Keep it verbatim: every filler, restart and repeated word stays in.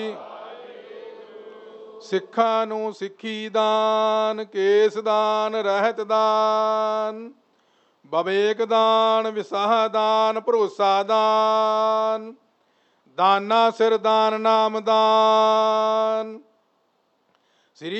ਸਿੱਖਾਂ ਨੂੰ ਸਿੱਖੀ ਦਾਨ, ਕੇਸ ਦਾਨ, ਰਹਿਤ ਦਾਨ, ਵਿਵੇਕ ਦਾਨ, ਵਿਸਾਹ ਦਾਨ, ਭਰੋਸਾ ਦਾਨ, ਦਾਨਾ ਸਿਰ ਦਾਨ, ਨਾਮ ਦਾਨ।